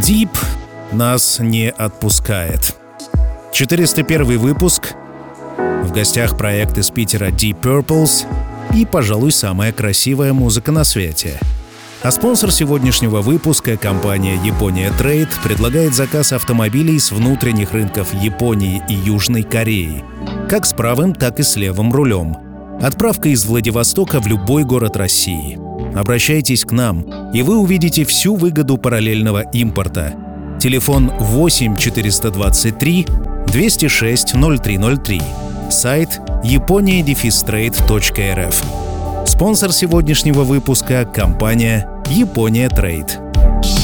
Deep нас не отпускает. 401 выпуск. В гостях проект из Питера Deep Purples и, пожалуй, самая красивая музыка на свете. А спонсор сегодняшнего выпуска, компания Япония Trade, предлагает заказ автомобилей с внутренних рынков Японии и Южной Кореи, как с правым, так и с левым рулем. Отправка из Владивостока в любой город России. Обращайтесь к нам, и вы увидите всю выгоду параллельного импорта. Телефон 8 423 206 0303. Сайт yaponia-trade.rf. Спонсор сегодняшнего выпуска — компания Япония Trade.